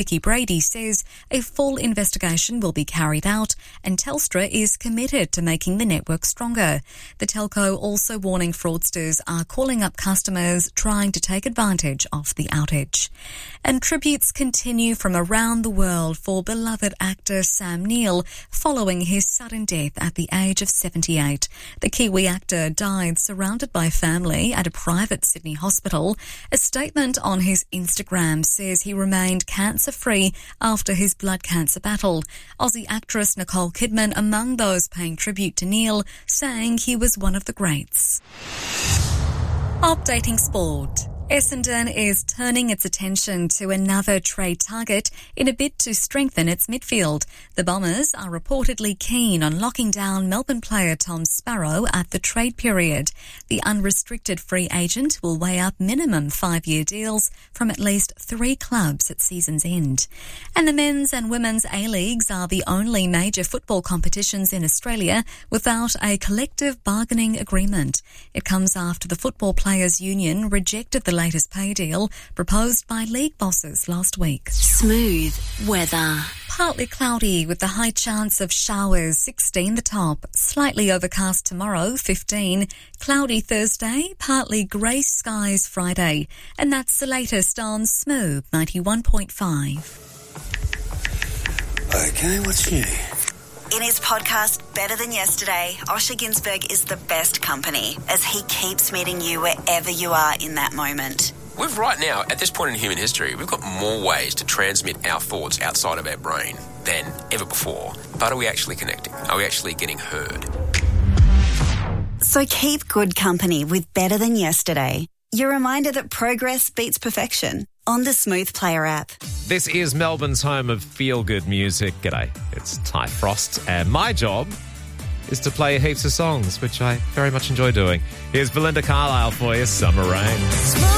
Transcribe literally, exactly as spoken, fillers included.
Vicki Brady says a full investigation will be carried out and Telstra is committed to making the network stronger. The telco also warning fraudsters are calling up customers trying to take advantage of the outage. And tributes continue from around the world for beloved actor Sam Neill following his sudden death at the age of seventy-eight. The Kiwi actor died surrounded by family at a private Sydney hospital. A statement on his Instagram says he remained cancer-free after his blood cancer battle. Aussie actress Nicole Kidman among those paying tribute to Neill, saying he was one of the greats. Updating sport. Essendon is turning its attention to another trade target in a bid to strengthen its midfield. The Bombers are reportedly keen on locking down Melbourne player Tom Sparrow at the trade period. The unrestricted free agent will weigh up minimum five-year deals from at least three clubs at season's end. And the men's and women's A-Leagues are the only major football competitions in Australia without a collective bargaining agreement. It comes after the Football Players Union rejected the latest pay deal proposed by league bosses last week. Smooth weather. Partly cloudy with the high chance of showers, sixteen the top. Slightly overcast tomorrow, fifteen. Cloudy Thursday, partly grey skies Friday. And that's the latest on Smooth ninety-one point five. Okay, what's new? In his podcast, Better Than Yesterday, Osher Ginsberg is the best company as he keeps meeting you wherever you are in that moment. We've right now, at this point in human history, we've got more ways to transmit our thoughts outside of our brain than ever before. But are we actually connecting? Are we actually getting heard? So keep good company with Better Than Yesterday. Your reminder that progress beats perfection on the Smooth Player app. This is Melbourne's home of feel-good music. G'day, it's Ty Frost, and my job is to play heaps of songs, which I very much enjoy doing. Here's Belinda Carlisle for you, Summer Rain.